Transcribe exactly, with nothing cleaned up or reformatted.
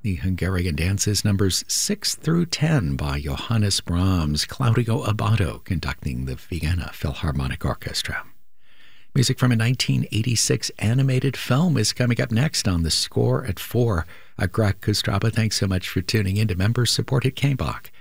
The Hungarian dances numbers six through ten by Johannes Brahms, Claudio Abbado conducting the Vienna Philharmonic Orchestra. Music from a nineteen eighty-six animated film is coming up next on The Score at four. I'm Greg Kostraba. Thanks so much for tuning in to member-supported K B O C.